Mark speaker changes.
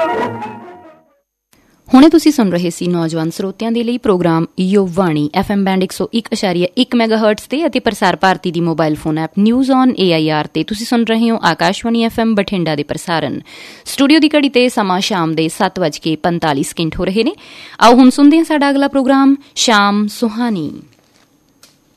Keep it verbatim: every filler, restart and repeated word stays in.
Speaker 1: ਹੁਣੇ ਤੁਸੀਂ ਸੁਣ ਰਹੇ ਸੀ ਨੌਜਵਾਨ ਸਰੋਤਿਆਂ ਦੇ ਲਈ ਪ੍ਰੋਗਰਾਮ ਯੁਵਵਾਣੀ ਐਫ ਐਮ ਬੈਂਡ ਇੱਕ ਸੌ ਇੱਕ ਅਸ਼ਾਰੀਆ ਇੱਕ ਮੈਗਾ ਹਰਟਸ ਤੇ ਅਤੇ ਪ੍ਰਸਾਰ ਭਾਰਤੀ ਦੀ mobile phone app news on A I R ਤੇ ਤੁਸੀਂ ਸੁਣ ਰਹੇ ਹੋ ਆਕਾਸ਼ਵਾਣੀ ਐਫ ਐਮ ਬਠਿੰਡਾ ਦੇ ਪ੍ਰਸਾਰਨ। ਸਟੂਡੀਓ ਦੀ ਘੜੀ ਤੇ ਸਮਾਂ ਸ਼ਾਮ ਦੇ ਸੱਤ ਵੱਜ ਕੇ ਪੰਤਾਲੀ ਸਕਿੰਟ ਹੋ ਰਹੇ ਨੇ। ਆਓ ਹੁਣ ਸੁਣਦੇ ਹਾਂ ਸਾਡਾ ਅਗਲਾ ਪ੍ਰੋਗਰਾਮ ਸ਼ਾਮ ਸੁਹਾਨੀ।